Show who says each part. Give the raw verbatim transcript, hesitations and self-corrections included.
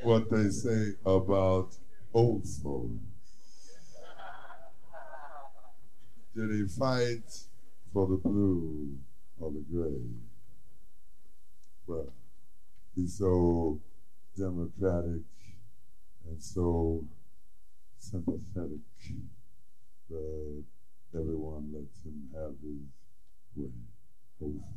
Speaker 1: what they say about old folks. Do they fight for the blue or the gray? Well, he's so democratic and so sympathetic that everyone lets him have his way. Old